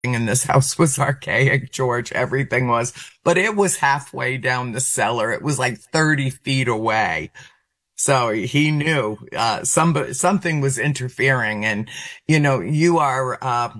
in this house was archaic, George. Everything was, but it was halfway down the cellar. It was like 30 feet away. So he knew, something was interfering. And, you are,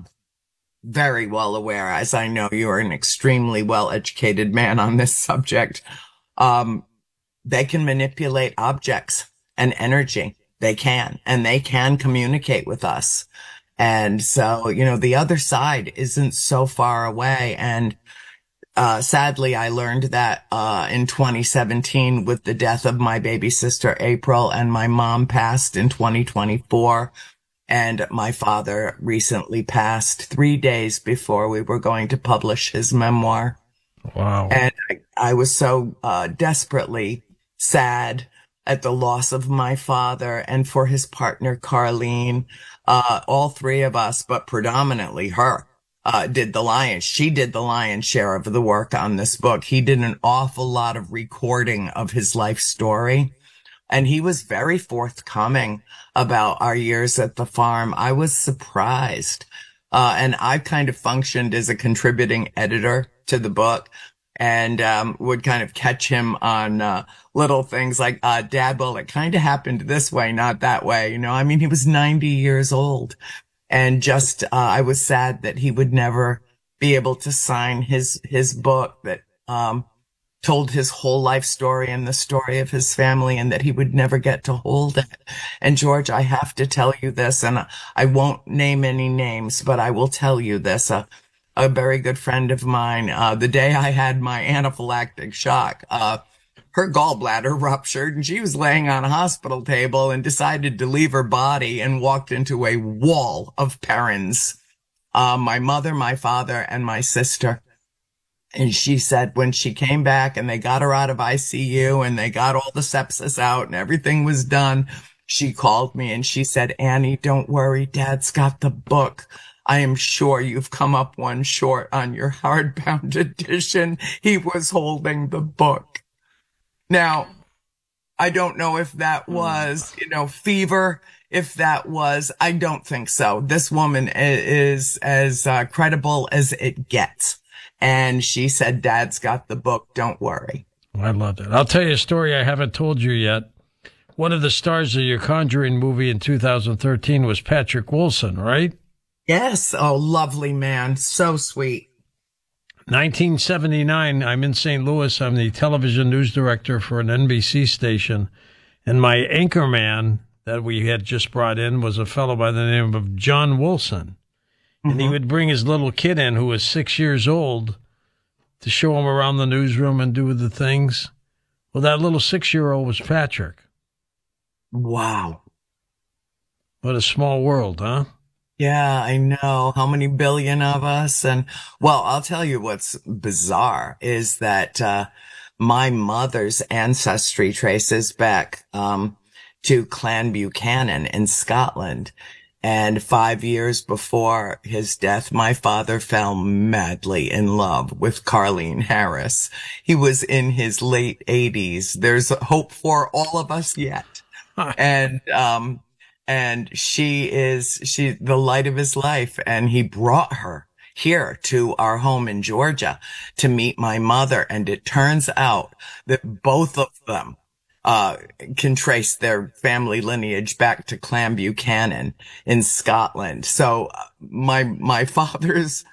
very well aware, as I know you are an extremely well educated man on this subject. Um, they can manipulate objects and energy. They can, and they can communicate with us. And so, the other side isn't so far away. And, sadly, I learned that, in 2017 with the death of my baby sister, April, and my mom passed in 2024. And my father recently passed 3 days before we were going to publish his memoir. Wow. And I was so desperately sad at the loss of my father and for his partner, Carlene. All three of us, but predominantly her, she did the lion's share of the work on this book. He did an awful lot of recording of his life story. And he was very forthcoming about our years at the farm. I was surprised. And I kind of functioned as a contributing editor to the book and, would kind of catch him on, little things like, Dad, well, it kind of happened this way, not that way. I mean, he was 90 years old and just, I was sad that he would never be able to sign his book that, told his whole life story and the story of his family and that he would never get to hold it. And George, I have to tell you this, and I won't name any names, but I will tell you this. A very good friend of mine, the day I had my anaphylactic shock, her gallbladder ruptured and she was laying on a hospital table and decided to leave her body and walked into a wall of parents. My mother, my father, and my sister. And she said when she came back and they got her out of ICU and they got all the sepsis out and everything was done, she called me and she said, Annie, don't worry. Dad's got the book. I am sure you've come up one short on your hardbound edition. He was holding the book. Now, I don't know if that was, fever. If that was, I don't think so. This woman is as credible as it gets. And she said, Dad's got the book. Don't worry. I love it. I'll tell you a story I haven't told you yet. One of the stars of your Conjuring movie in 2013 was Patrick Wilson, right? Yes. Oh, lovely man. So sweet. 1979, I'm in St. Louis. I'm the television news director for an NBC station. And my anchorman that we had just brought in was a fellow by the name of John Wilson. And he would bring his little kid in who was 6 years old to show him around the newsroom and do the things. Well, that little 6-year-old was Patrick. Wow. What a small world, huh? Yeah, I know. How many billion of us? And well, I'll tell you what's bizarre is that, my mother's ancestry traces back, to Clan Buchanan in Scotland. And 5 years before his death, my father fell madly in love with Carlene Harris. He was in his late 80s. There's hope for all of us yet. And she's the light of his life. And he brought her here to our home in Georgia to meet my mother. And it turns out that both of them can trace their family lineage back to Clan Buchanan in Scotland. So my father's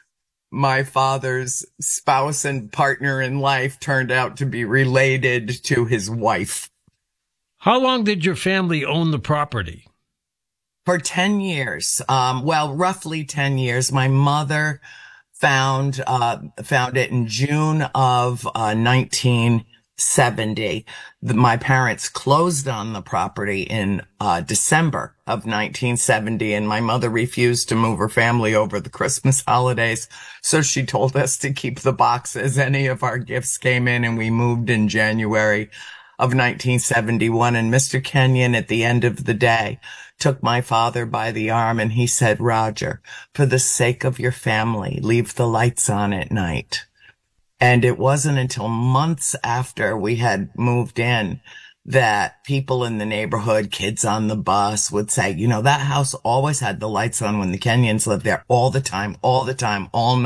spouse and partner in life turned out to be related to his wife. How long did your family own the property? For 10 years. Roughly 10 years. My mother found it in June of 1970. My parents closed on the property in December of 1970, and my mother refused to move her family over the Christmas holidays. So she told us to keep the boxes. Any of our gifts came in, and we moved in January of 1971. And Mr. Kenyon, at the end of the day, took my father by the arm and he said, Roger, for the sake of your family, leave the lights on at night. And it wasn't until months after we had moved in that people in the neighborhood, kids on the bus would say, that house always had the lights on when the Kenyons lived there all the time, all night.